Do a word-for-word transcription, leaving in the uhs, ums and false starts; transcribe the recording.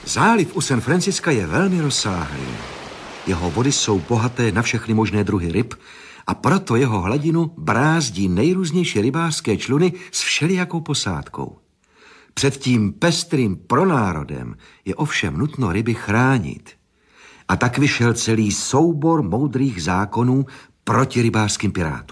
Záliv u San Francisca je velmi rozsáhlý. Jeho vody jsou bohaté na všechny možné druhy ryb a proto jeho hladinu brázdí nejrůznější rybářské čluny s všelijakou posádkou. Před tím pestrým pronárodem je ovšem nutno ryby chránit. A tak vyšel celý soubor moudrých zákonů proti rybářským pirátům.